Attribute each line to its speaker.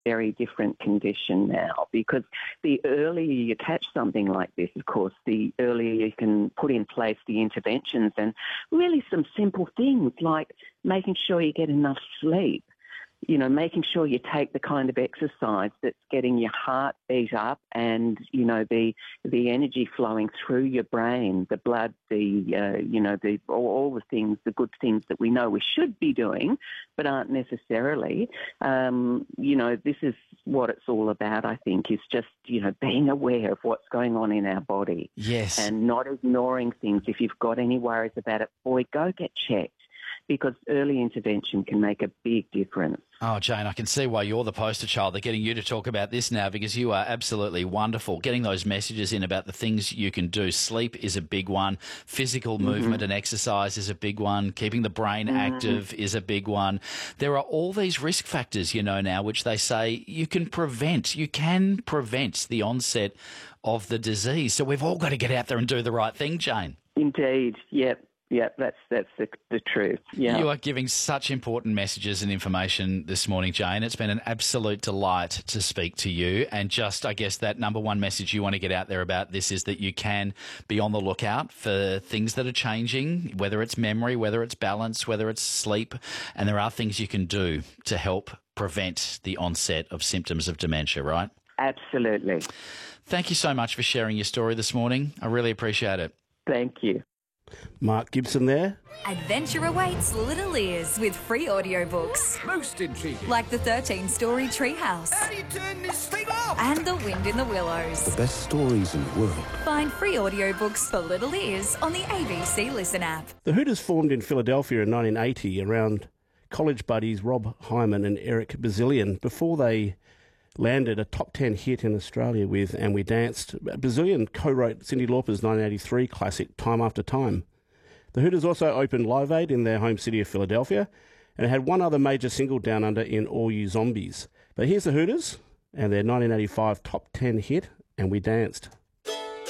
Speaker 1: very different condition now, because the earlier you catch something like this, of course, the earlier you can put in place the interventions, and really some simple things like making sure you get enough sleep. You know, making sure you take the kind of exercise that's getting your heart beat up and, you know, the energy flowing through your brain, the blood, all the things, the good things that we know we should be doing but aren't necessarily. This is what it's all about, I think, is just, being aware of what's going on in our body.
Speaker 2: Yes.
Speaker 1: And not ignoring things. If you've got any worries about it, boy, go get checked, because early intervention can make a big difference.
Speaker 2: Oh, Jane, I can see why you're the poster child. They're getting you to talk about this now, because you are absolutely wonderful. Getting those messages in about the things you can do. Sleep is a big one. Physical movement and exercise is a big one. Keeping the brain active is a big one. There are all these risk factors, now, which they say you can prevent. You can prevent the onset of the disease. So we've all got to get out there and do the right thing, Jane.
Speaker 1: Indeed, yep. Yeah, that's the truth. Yeah.
Speaker 2: You are giving such important messages and information this morning, Jane. It's been an absolute delight to speak to you. And just, I guess, that number one message you want to get out there about this is that you can be on the lookout for things that are changing, whether it's memory, whether it's balance, whether it's sleep. And there are things you can do to help prevent the onset of symptoms of dementia, right?
Speaker 1: Absolutely.
Speaker 2: Thank you so much for sharing your story this morning. I really appreciate it.
Speaker 1: Thank you.
Speaker 3: Mark Gibson there.
Speaker 4: Adventure awaits little ears with free audiobooks.
Speaker 5: Most intriguing.
Speaker 4: Like the 13-story Treehouse.
Speaker 5: How do you turn this thing off?
Speaker 4: And The Wind in the Willows.
Speaker 6: The best stories in the world.
Speaker 4: Find free audiobooks for little ears on the ABC Listen app.
Speaker 3: The Hooters formed in Philadelphia in 1980 around college buddies Rob Hyman and Eric Bazillion before they landed a top 10 hit in Australia with And We Danced. Bazillion co-wrote Cyndi Lauper's 1983 classic Time After Time. The Hooters also opened Live Aid in their home city of Philadelphia, and it had one other major single down under in All You Zombies. But here's the Hooters and their 1985 top 10 hit, And We Danced.